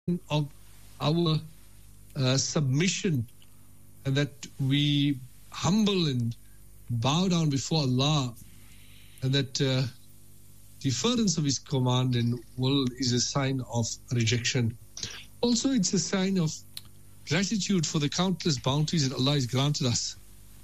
of our submission, and that we humble and bow down before Allah, and that deference of His command and will is a sign of rejection. Also, it's a sign of gratitude for the countless bounties that Allah has granted us.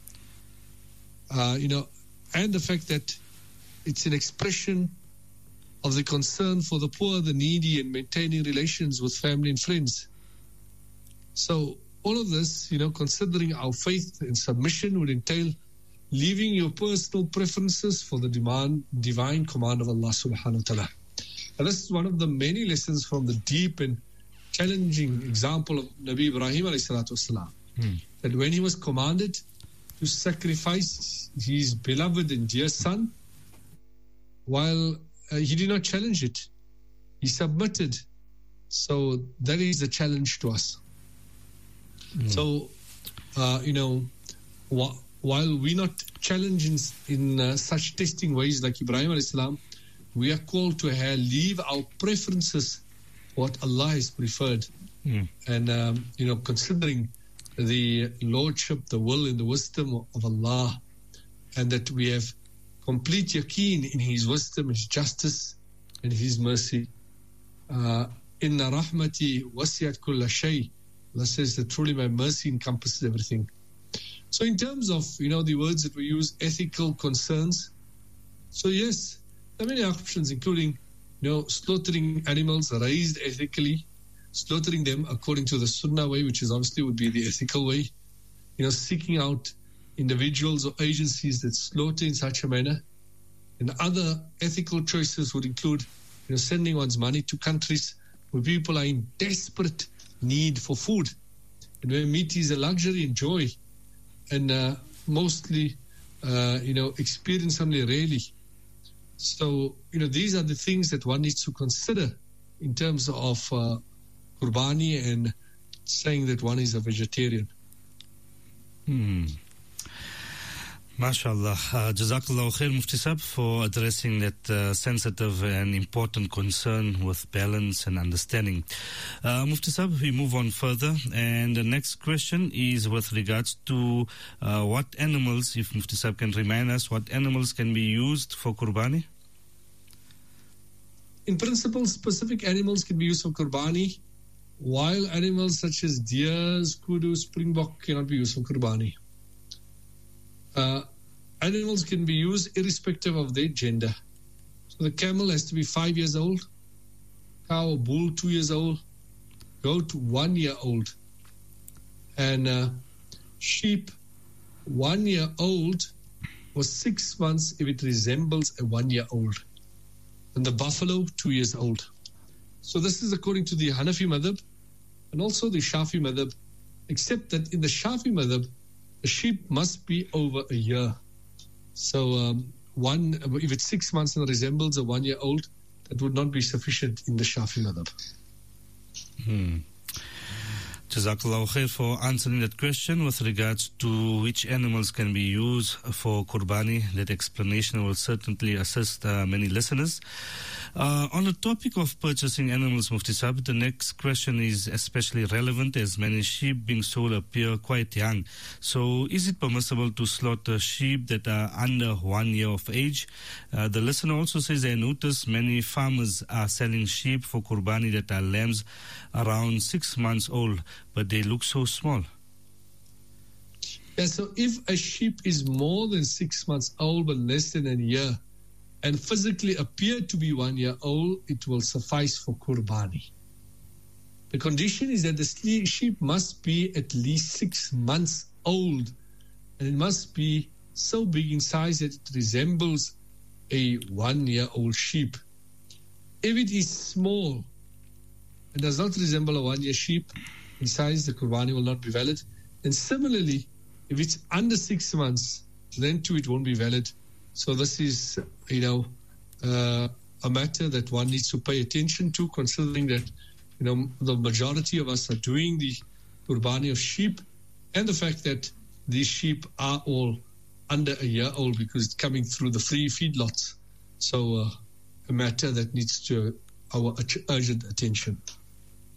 And the fact that it's an expression of the concern for the poor, the needy, and maintaining relations with family and friends. So all of this, considering our faith and submission would entail leaving your personal preferences for the divine command of Allah subhanahu wa ta'ala. And this is one of the many lessons from the deep and challenging example of Nabi Ibrahim alayhi salatu wasalam. That when he was commanded to sacrifice his beloved and dear son, while he did not challenge it, he submitted. So that is a challenge to us. So, while we're not challenged in such testing ways like Ibrahim alayhi salam, we are called to leave our preferences what Allah has preferred. And, considering the lordship, the will and the wisdom of Allah, and that we have complete yaqeen in His wisdom, His justice and His mercy. Inna rahmati wasi'at kulla shay. Allah says that truly my mercy encompasses everything. So in terms of, the words that we use, ethical concerns. So yes, there are many options, including, slaughtering animals raised ethically, slaughtering them according to the sunnah way, which is obviously would be the ethical way. Seeking out individuals or agencies that slaughter in such a manner. And other ethical choices would include, sending one's money to countries where people are in desperate need for food, and where meat is a luxury and joy, and mostly, experience only rarely. So, these are the things that one needs to consider in terms of Qurbani and saying that one is a vegetarian. MashaAllah. Jazakallah khair, Mufti Sahib, for addressing that sensitive and important concern with balance and understanding. Mufti Sahib, we move on further, and the next question is with regards to what animals, if Mufti Sahib can remind us, what animals can be used for Qurbani? In principle, specific animals can be used for Qurbani. Wild animals such as deers, kudu, springbok cannot be used for Qurbani. Animals can be used irrespective of their gender. So the camel has to be 5 years old, cow or bull 2 years old, goat 1 year old, and sheep 1 year old or 6 months if it resembles a 1 year old, and the buffalo 2 years old. So this is according to the Hanafi madhab and also the Shafi madhab, except that in the Shafi madhab, the sheep must be over a year. So if it's 6 months and resembles a 1 year old, that would not be sufficient in the Shafi madhab. Jazakallah khair for answering that question with regards to which animals can be used for Qurbani. That explanation will certainly assist many listeners. On the topic of purchasing animals, Mufti Sahib, the next question is especially relevant as many sheep being sold appear quite young. So is it permissible to slaughter sheep that are under 1 year of age? The listener also says they notice many farmers are selling sheep for Qurbani that are lambs around 6 months old, but they look so small. Yeah, so if a sheep is more than 6 months old but less than a year, and physically appear to be 1 year old, it will suffice for Qurbani. The condition is that the sheep must be at least 6 months old, and it must be so big in size that it resembles a 1 year old sheep. If it is small and does not resemble a 1 year sheep in size, the Qurbani will not be valid. And similarly, if it's under 6 months, then too it won't be valid. So this is, a matter that one needs to pay attention to, considering that, the majority of us are doing the Qurbani of sheep, and the fact that these sheep are all under a year old because it's coming through the free feedlots. So a matter that needs our urgent attention.